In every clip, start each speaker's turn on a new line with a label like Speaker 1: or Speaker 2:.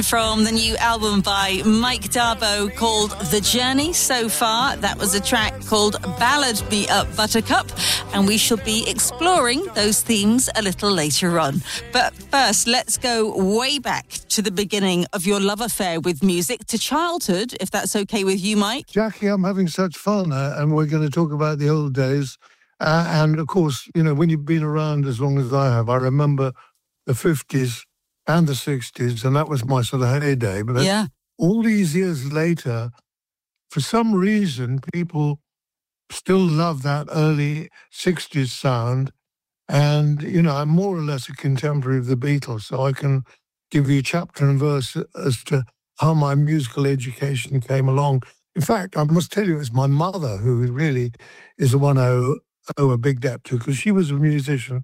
Speaker 1: From the new album by Mike Darbo called The Journey. So far, that was a track called Ballad Me Up Buttercup, and we shall be exploring those themes a little later on. But first, let's go way back to the beginning of your love affair with music, to childhood, if that's okay with you, Mike.
Speaker 2: Jackie, I'm having such fun, and we're going to talk about the old days. And of course, you know, when you've been around as long as I have, I remember the 50s and the 60s, and that was my sort of heyday. But
Speaker 1: yeah,
Speaker 2: all these years later, for some reason, people still love that early 60s sound. And, you know, I'm more or less a contemporary of the Beatles, so I can give you chapter and verse as to how my musical education came along. In fact, I must tell you, it's my mother who really is the one I owe a big debt to, because she was a musician,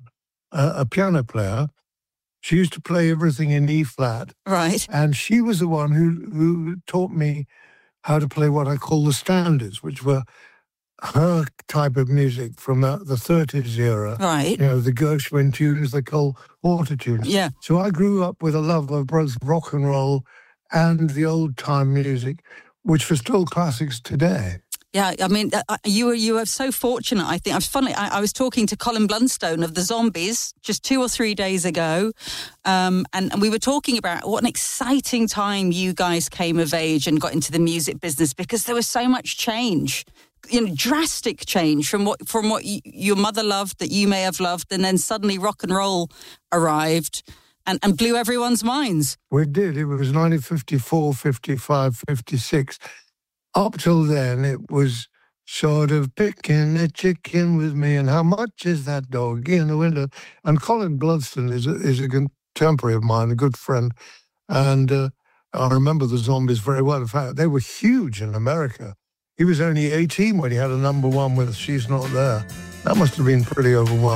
Speaker 2: a piano player. She used to play everything in E flat.
Speaker 1: Right.
Speaker 2: And she was the one who taught me how to play what I call the standards, which were her type of music from the 30s era.
Speaker 1: Right.
Speaker 2: You know, the Gershwin tunes, the Cole Porter tunes.
Speaker 1: Yeah.
Speaker 2: So I grew up with a love of both rock and roll and the old time music, which are still classics today.
Speaker 1: Yeah, I mean, you were so fortunate, I think. I was talking to Colin Blunstone of the Zombies just 2 or 3 days ago, and we were talking about what an exciting time you guys came of age and got into the music business, because there was so much change, you know, drastic change from what your mother loved, that you may have loved, and then suddenly rock and roll arrived and blew everyone's minds.
Speaker 2: We did. It was 1954, 55, 56. Up till then, it was sort of picking a chicken with me, and how much is that dog in the window? And Colin Blunstone is a contemporary of mine, a good friend. And I remember the Zombies very well. In fact, they were huge in America. He was only 18 when he had a #1 with She's Not There. That must have been pretty overwhelming.